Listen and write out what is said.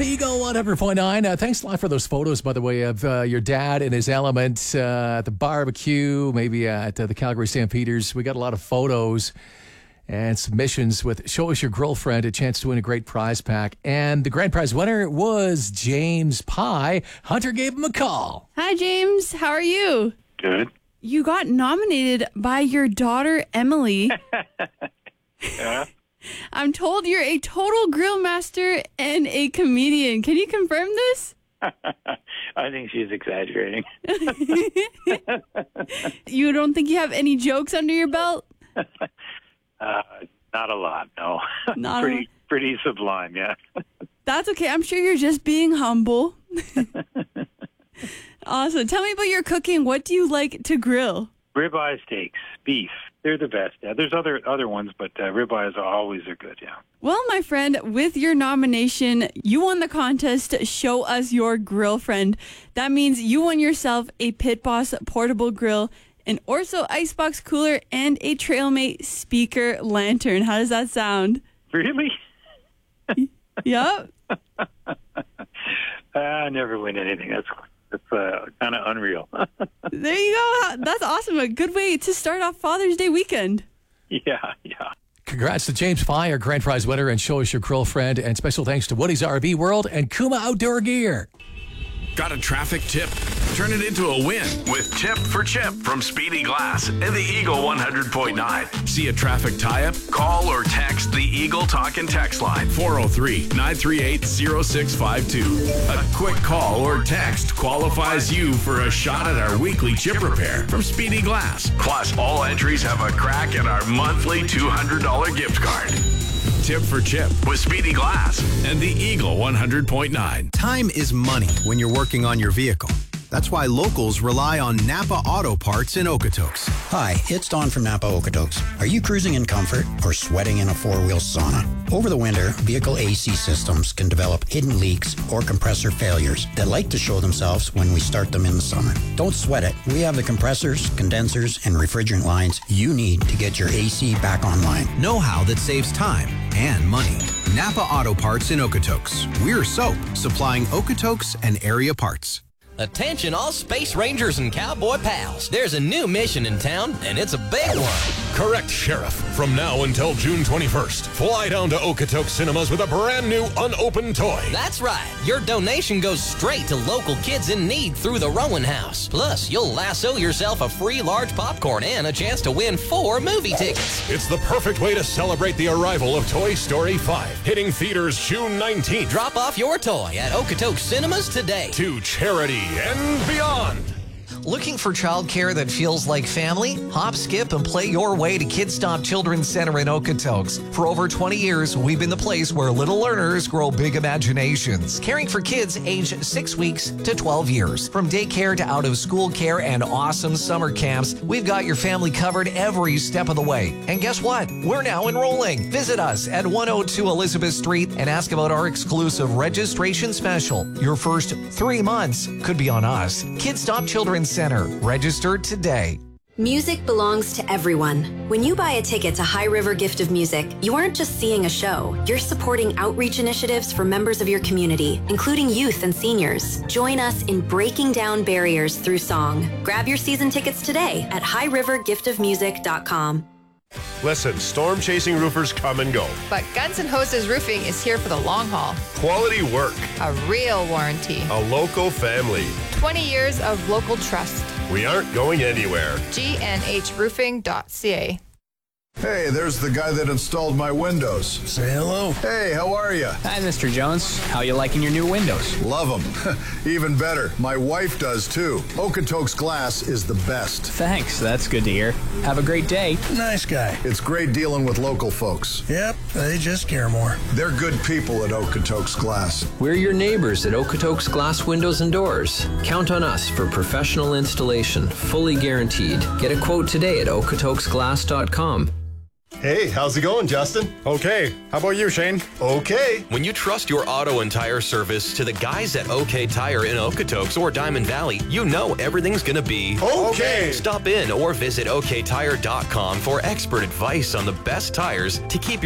The Eagle 100.9. Thanks a lot for those photos, by the way, of your dad in his element at the barbecue, maybe at the Calgary Stampeders. We got a lot of photos and submissions with Show Us Your Girlfriend, a chance to win a great prize pack. And the grand prize winner was James Pye. Hunter gave him a call. Hi, James. How are you? Good. You got nominated by your daughter, Emily. Yeah. I'm told you're a total grill master and a comedian. Can you confirm this? I think she's exaggerating. You don't think you have any jokes under your belt? Not a lot, no. Not pretty sublime, yeah. That's okay. I'm sure you're just being humble. Awesome. Tell me about your cooking. What do you like to grill? Ribeye steaks, beef. They're the best. Yeah, there's other ones, but ribeyes always are good, yeah. Well, my friend, with your nomination, you won the contest Show Us Your Girlfriend. That means you won yourself a Pit Boss portable grill, an Orso icebox cooler, and a Trailmate speaker lantern. How does that sound? Really? Yep. I never win anything. That's kind of unreal. There you go. That's awesome. A good way to start off Father's Day weekend. Yeah. Congrats to James Pye, our grand prize winner, and Show Us Your Girlfriend. And special thanks to Woody's RV World and Kuma Outdoor Gear. Got a traffic tip? Turn it into a win with Tip for Chip from Speedy Glass and the Eagle 100.9. See a traffic tie-up? Call or text the Eagle Talk and Text line 403-938-0652. A quick call or text qualifies you for a shot at our weekly chip repair from Speedy Glass. Plus, all entries have a crack at our monthly $200 gift card. Tip for Chip with Speedy Glass and the Eagle 100.9. Time is money when you're working on your vehicle. That's why locals rely on Napa Auto Parts in Okotoks. Hi, it's Don from Napa Okotoks. Are you cruising in comfort or sweating in a four-wheel sauna? Over the winter, vehicle AC systems can develop hidden leaks or compressor failures that like to show themselves when we start them in the summer. Don't sweat it. We have the compressors, condensers, and refrigerant lines you need to get your AC back online. Know-how that saves time and money. Napa Auto Parts in Okotoks. We're soap, supplying Okotoks and area parts. Attention all Space Rangers and Cowboy pals. There's a new mission in town, and it's a big one. Correct, Sheriff. From now until June 21st, fly down to Okotoks Cinemas with a brand new unopened toy. That's right. Your donation goes straight to local kids in need through the Rowan House. Plus, you'll lasso yourself a free large popcorn and a chance to win 4 movie tickets. It's the perfect way to celebrate the arrival of Toy Story 5, hitting theaters June 19th. Drop off your toy at Okotoks Cinemas today. To charity and beyond. Looking for childcare that feels like family? Hop, skip, and play your way to Kids Stop Children's Center in Okotoks. For over 20 years, we've been the place where little learners grow big imaginations, caring for kids aged 6 weeks to 12 years. From daycare to out-of-school care and awesome summer camps, we've got your family covered every step of the way. And guess what? We're now enrolling. Visit us at 102 Elizabeth Street and ask about our exclusive registration special. Your first 3 months could be on us. Kids Stop Children's Center. Register today. Music belongs to everyone. When you buy a ticket to High River Gift of Music, you aren't just seeing a show. You're supporting outreach initiatives for members of your community, including youth and seniors. Join us in breaking down barriers through song. Grab your season tickets today at highrivergiftofmusic.com. Listen, storm-chasing roofers come and go. But Guns N' Hoses Roofing is here for the long haul. Quality work. A real warranty. A local family. 20 years of local trust. We aren't going anywhere. GNHroofing.ca. Hey, there's the guy that installed my windows. Say hello. Hey, how are you? Hi, Mr. Jones. How you liking your new windows? Love them. Even better, my wife does too. Okotoks Glass is the best. Thanks, that's good to hear. Have a great day. Nice guy. It's great dealing with local folks. Yep, they just care more. They're good people at Okotoks Glass. We're your neighbors at Okotoks Glass Windows and Doors. Count on us for professional installation, fully guaranteed. Get a quote today at okotoksglass.com. Hey, how's it going, Justin? Okay. How about you, Shane? Okay. When you trust your auto and tire service to the guys at OK Tire in Okotoks or Diamond Valley, you know everything's going to be okay. Stop in or visit oktire.com for expert advice on the best tires to keep your